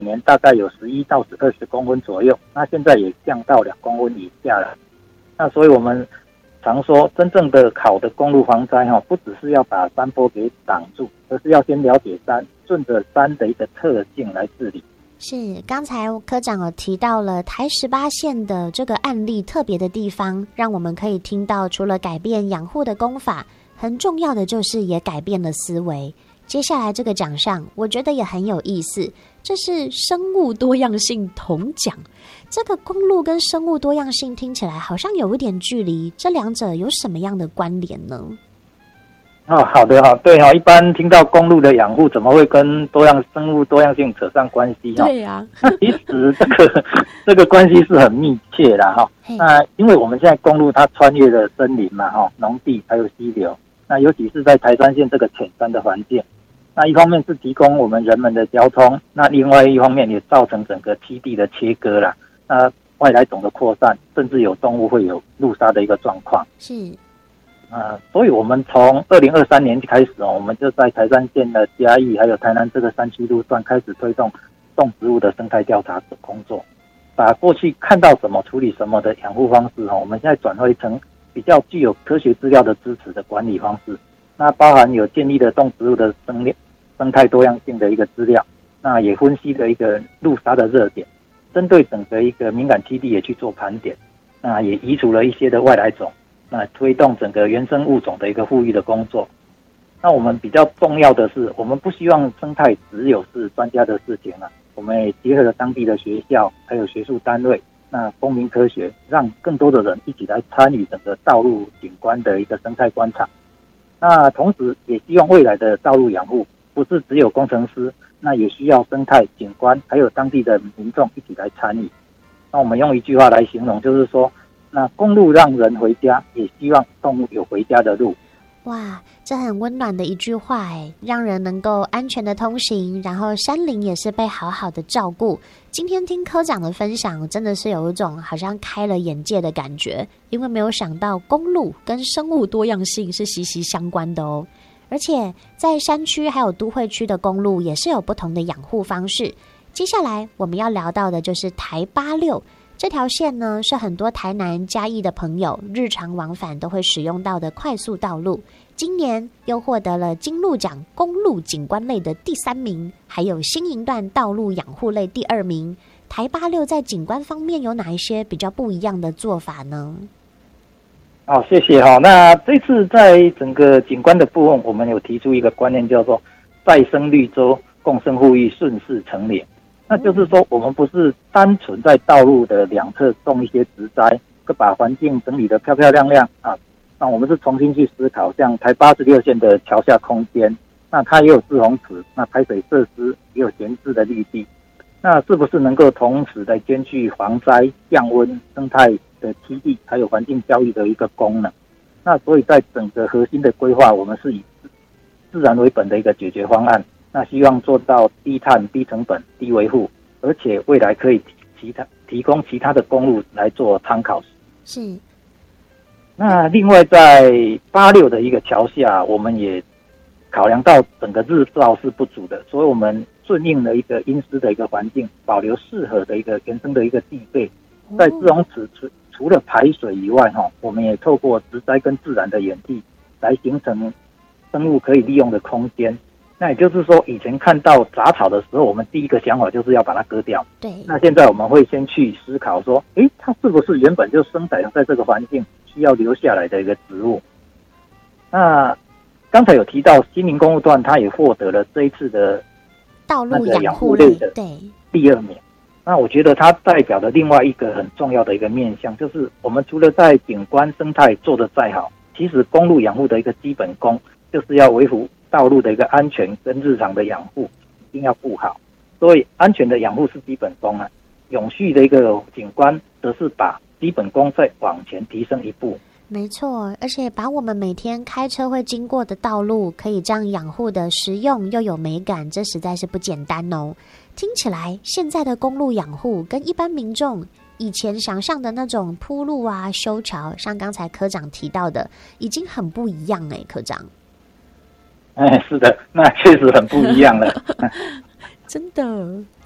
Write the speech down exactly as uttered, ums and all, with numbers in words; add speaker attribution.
Speaker 1: 年大概有十一到二十公分左右，那现在也降到两公分以下了。那所以我们常说，真正的好的公路防灾不只是要把山坡给挡住，而是要先了解山，顺着山的一个特性来治理。
Speaker 2: 是，刚才科长有提到了台十八线的这个案例特别的地方，让我们可以听到，除了改变养护的工法，很重要的就是也改变了思维。接下来这个奖项我觉得也很有意思，这是生物多样性铜奖。这个公路跟生物多样性听起来好像有一点距离，这两者有什么样的关联呢？
Speaker 1: 哦，好的哈，对哈，一般听到公路的养护，怎么会跟多样生物多样性扯上关系哈？
Speaker 2: 对呀、
Speaker 1: 啊，其实这个这个关系是很密切的哈。那因为我们现在公路它穿越了森林嘛哈，农地还有溪流，那尤其是在台三线这个浅山的环境，那一方面是提供我们人们的交通，那另外一方面也造成整个栖地的切割啦，那外来种的扩散，甚至有动物会有路杀的一个状况。
Speaker 2: 是。
Speaker 1: 呃，所以我们从二零二三年开始哦，我们就在台三线的嘉义还有台南这个山区路段开始推动动植物的生态调查的工作，把过去看到什么处理什么的养护方式哦，我们现在转换成比较具有科学资料的支持的管理方式。那包含有建立的动植物的生生态多样性的一个资料，那也分析了一个路杀的热点，针对整个一个敏感栖地也去做盘点，那也移除了一些的外来种。那推动整个原生物种的一个复育的工作。那我们比较重要的是，我们不希望生态只有是专家的事情了，我们也结合了当地的学校，还有学术单位，那公民科学，让更多的人一起来参与整个道路景观的一个生态观察。那同时也希望未来的道路养护不是只有工程师，那也需要生态景观还有当地的民众一起来参与。那我们用一句话来形容，就是说，那公路让人回家，也希望动物有回家的路。
Speaker 2: 哇，这很温暖的一句话哎，让人能够安全的通行，然后山林也是被好好的照顾。今天听科长的分享，真的是有一种好像开了眼界的感觉，因为没有想到公路跟生物多样性是息息相关的哦。而且在山区还有都会区的公路也是有不同的养护方式。接下来我们要聊到的就是台八六。这条线呢，是很多台南嘉义的朋友日常往返都会使用到的快速道路。今年又获得了金鹿奖公路景观类的第三名，还有新营段道路养护类第二名。台八六在景观方面有哪一些比较不一样的做法呢？
Speaker 1: 好，谢谢哈。那这次在整个景观的部分，我们有提出一个观念，叫做再生绿洲，共生富裕，顺势成林。那就是说，我们不是单纯在道路的两侧种一些植栽，把环境整理得漂漂亮亮啊。那我们是重新去思考，像台八十六线的桥下空间，那它也有滞洪池，那排水设施也有闲置的绿地，那是不是能够同时来兼具防灾、降温、生态的栖地，还有环境教育的一个功能？那所以在整个核心的规划，我们是以自然为本的一个解决方案。那希望做到低碳、低成本、低维护，而且未来可以其他提供其他的公路来做参考。
Speaker 2: 是。
Speaker 1: 那另外在八六的一个桥下，我们也考量到整个日照是不足的，所以我们顺应了一个阴湿的一个环境，保留适合的一个原生的一个地备。在滞洪池除除了排水以外，哈，我们也透过植栽跟自然的演替来形成生物可以利用的空间。那也就是说，以前看到杂草的时候，我们第一个想法就是要把它割掉。
Speaker 2: 对。
Speaker 1: 那现在我们会先去思考说，诶，它是不是原本就生长在这个环境需要留下来的一个植物？那刚才有提到新民公路段，它也获得了这一次的
Speaker 2: 道路养护类的
Speaker 1: 第二名。那我觉得它代表的另外一个很重要的一个面向，就是我们除了在景观生态做得再好，其实公路养护的一个基本功，就是要维护道路的一个安全跟日常的养护一定要顾好，所以安全的养护是基本功啊，永续的一个景观则是把基本功再往前提升一步。
Speaker 2: 没错，而且把我们每天开车会经过的道路可以这样养护的实用又有美感，这实在是不简单哦。听起来现在的公路养护跟一般民众以前想象的那种铺路啊、修桥，像刚才科长提到的，已经很不一样哎，科长。
Speaker 1: 哎，是的，那确实很不一样了。
Speaker 2: 真的。